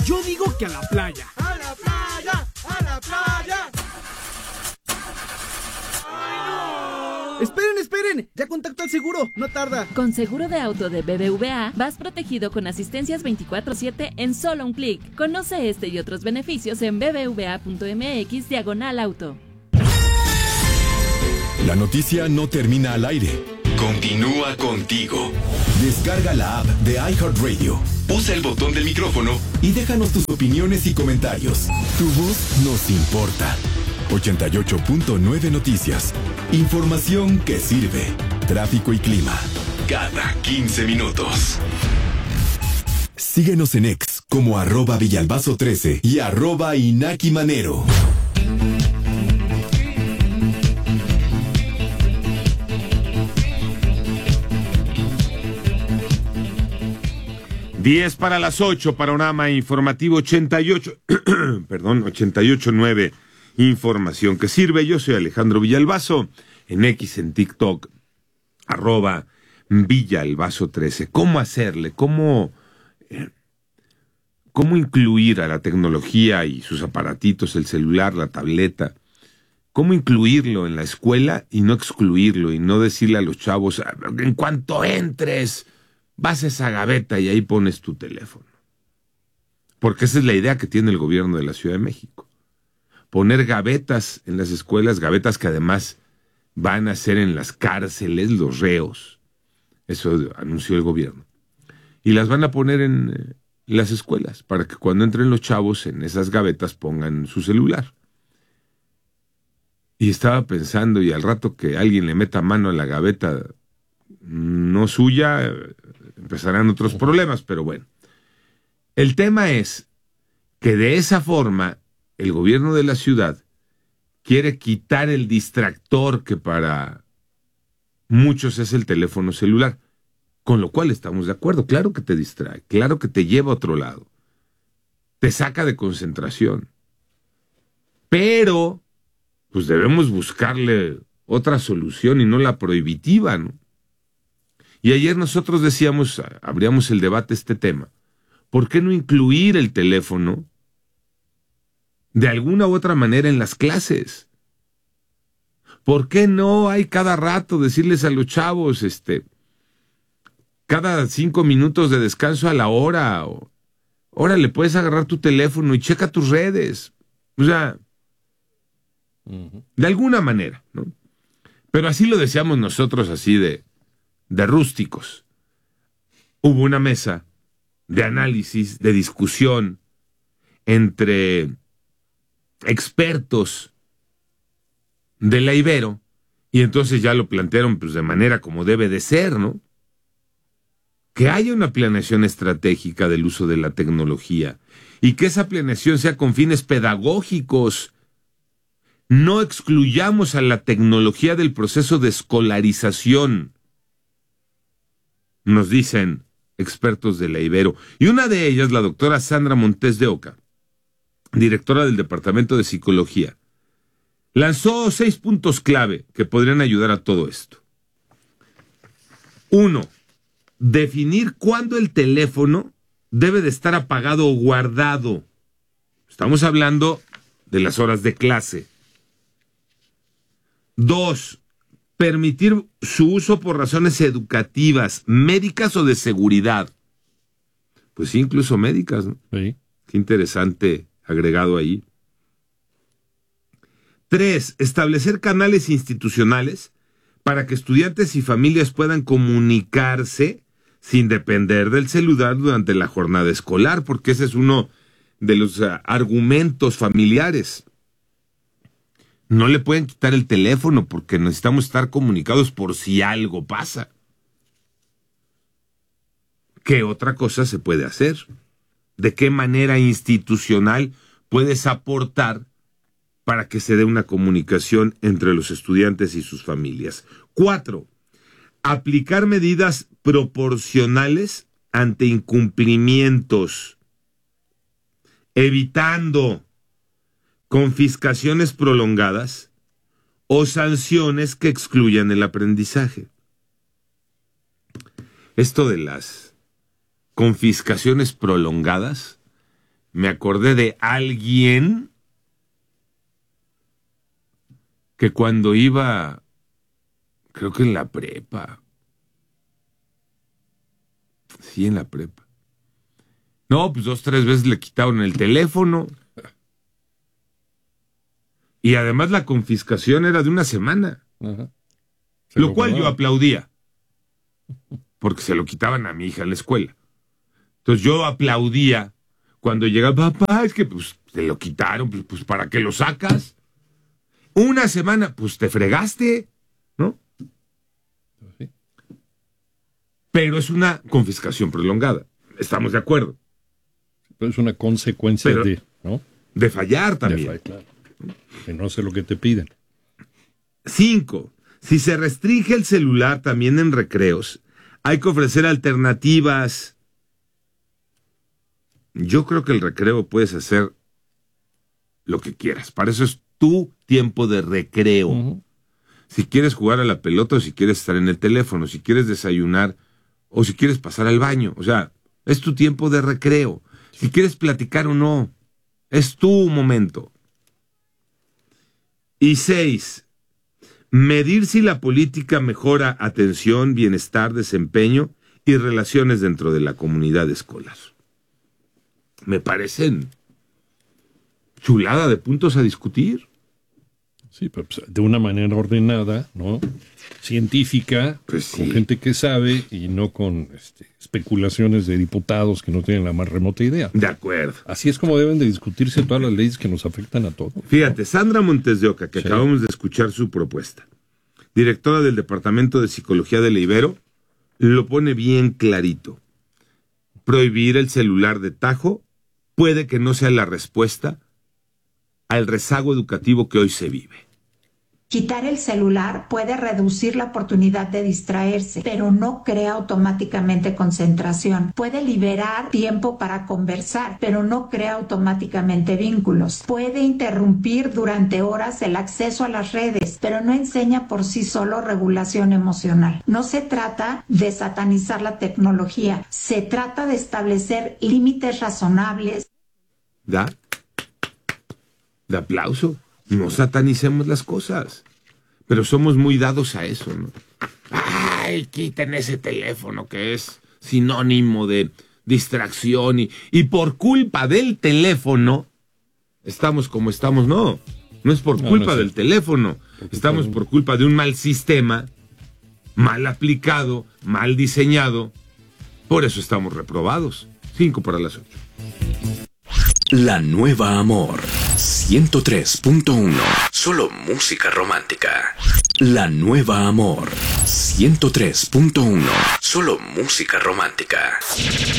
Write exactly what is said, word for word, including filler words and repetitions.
Yo digo que a la playa. ¡A la playa! ¡A la playa! Esperen, esperen, ya contacto al seguro, no tarda. Con seguro de auto de B B V A, vas protegido con asistencias veinticuatro siete en solo un clic. Conoce este y otros beneficios en bbva.mx diagonal auto. La noticia no termina al aire. Continúa contigo. Descarga la app de iHeartRadio. Usa el botón del micrófono y déjanos tus opiniones y comentarios. Tu voz nos importa. ochenta y ocho punto nueve Noticias. Información que sirve. Tráfico y clima. Cada quince minutos. Síguenos en X como arroba Villalbazo trece y arroba Inaki Manero. diez para las ocho, panorama informativo ochenta y ocho, perdón, ochenta y ocho punto nueve. Información que sirve. Yo soy Alejandro Villalbazo, en X, en TikTok, arroba Villalbazo trece. ¿Cómo hacerle? ¿Cómo, eh, cómo incluir a la tecnología y sus aparatitos, el celular, la tableta? ¿Cómo incluirlo en la escuela y no excluirlo? Y no decirle a los chavos, en cuanto entres, vas a esa gaveta y ahí pones tu teléfono. Porque esa es la idea que tiene el gobierno de la Ciudad de México. Poner gavetas en las escuelas, gavetas que además van a ser en las cárceles los reos. Eso anunció el gobierno. Y las van a poner en eh, las escuelas, para que cuando entren los chavos en esas gavetas pongan su celular. Y estaba pensando, y al rato que alguien le meta mano a la gaveta no suya, empezarán otros problemas, pero bueno. El tema es que de esa forma el gobierno de la ciudad quiere quitar el distractor que para muchos es el teléfono celular, con lo cual estamos de acuerdo. Claro que te distrae, claro que te lleva a otro lado, te saca de concentración, pero pues debemos buscarle otra solución y no la prohibitiva, ¿no? Y ayer nosotros decíamos, abríamos el debate este tema, ¿por qué no incluir el teléfono de alguna u otra manera en las clases? ¿Por qué no hay cada rato decirles a los chavos, este, cada cinco minutos de descanso a la hora, o, órale, puedes agarrar tu teléfono y checa tus redes? O sea, uh-huh. De alguna manera, ¿no? Pero así lo decíamos nosotros, así de, de rústicos. Hubo una mesa de análisis, de discusión entre expertos de la Ibero, y entonces ya lo plantearon pues de manera como debe de ser, ¿no? Que haya una planeación estratégica del uso de la tecnología y que esa planeación sea con fines pedagógicos. No excluyamos a la tecnología del proceso de escolarización, nos dicen expertos de la Ibero. Y una de ellas, la doctora Sandra Montes de Oca, directora del Departamento de Psicología, lanzó seis puntos clave que podrían ayudar a todo esto. Uno, definir cuándo el teléfono debe de estar apagado o guardado. Estamos hablando de las horas de clase. Dos, permitir su uso por razones educativas, médicas o de seguridad. Pues sí, incluso médicas, ¿no? Sí. Qué interesante agregado ahí. Tres, establecer canales institucionales para que estudiantes y familias puedan comunicarse sin depender del celular durante la jornada escolar, porque ese es uno de los uh, argumentos familiares. No le pueden quitar el teléfono porque necesitamos estar comunicados por si algo pasa. ¿Qué otra cosa se puede hacer? ¿De qué manera institucional puedes aportar para que se dé una comunicación entre los estudiantes y sus familias? Cuatro, aplicar medidas proporcionales ante incumplimientos, evitando confiscaciones prolongadas o sanciones que excluyan el aprendizaje. Esto de las confiscaciones prolongadas me acordé de alguien que cuando iba, creo que en la prepa, sí, en la prepa, no, pues dos, tres veces le quitaron el teléfono. Y además la confiscación era de una semana. Ajá. Lo, lo cual yo aplaudía. Porque se lo quitaban a mi hija en la escuela. Entonces yo aplaudía cuando llegaba, papá, es que pues te lo quitaron, pues, pues ¿para qué lo sacas? Una semana, pues te fregaste, ¿no? Sí. Pero es una confiscación prolongada. Estamos de acuerdo. Pero es una consecuencia Pero, de, ¿no? De fallar también. De fallar, claro. Que no sé lo que te piden. Cinco. Si se restringe el celular también en recreos, hay que ofrecer alternativas. Yo creo que el recreo puedes hacer lo que quieras. Para eso es tu tiempo de recreo. Uh-huh. Si quieres jugar a la pelota o si quieres estar en el teléfono, si quieres desayunar o si quieres pasar al baño. O sea, es tu tiempo de recreo. Si quieres platicar o no, es tu momento. Y seis, medir si la política mejora atención, bienestar, desempeño y relaciones dentro de la comunidad escolar. Me parecen chulada de puntos a discutir. Sí, pero pues, de una manera ordenada, ¿no? Científica, pues sí. Con gente que sabe y no con este, especulaciones de diputados que no tienen la más remota idea. De acuerdo. Así es como deben de discutirse todas las leyes que nos afectan a todos. Fíjate, Sandra Montes de Oca, que sí. Acabamos de escuchar su propuesta, directora del Departamento de Psicología de la Ibero, lo pone bien clarito. Prohibir el celular de tajo puede que no sea la respuesta al rezago educativo que hoy se vive. Quitar el celular puede reducir la oportunidad de distraerse, pero no crea automáticamente concentración. Puede liberar tiempo para conversar, pero no crea automáticamente vínculos. Puede interrumpir durante horas el acceso a las redes, pero no enseña por sí solo regulación emocional. No se trata de satanizar la tecnología, se trata de establecer límites razonables. ¿Da? De aplauso. No satanicemos las cosas, pero somos muy dados a eso, ¿no? Ay, quiten ese teléfono que es sinónimo de distracción y, y por culpa del teléfono estamos como estamos. No, no es por culpa no, no del teléfono, estamos por culpa de un mal sistema, mal aplicado, mal diseñado. Por eso estamos reprobados. Cinco para las ocho. La Nueva Amor ciento tres punto uno. Solo música romántica. La Nueva Amor ciento tres punto uno. Solo música romántica.